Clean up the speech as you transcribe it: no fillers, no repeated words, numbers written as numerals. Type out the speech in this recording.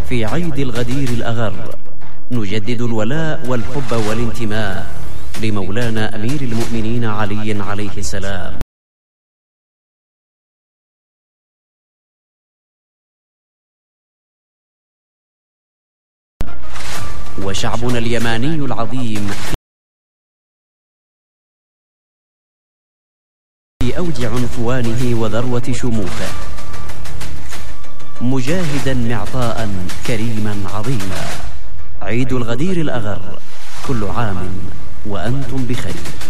في عيد الغدير الأغر نجدد الولاء والحب والانتماء لمولانا أمير المؤمنين علي عليه السلام. وشعبنا اليماني العظيم في أوج عنفوانه وذروة شموخه، مجاهدا معطاء كريما عظيما. عيد الغدير الأغر، كل عام وأنتم بخير.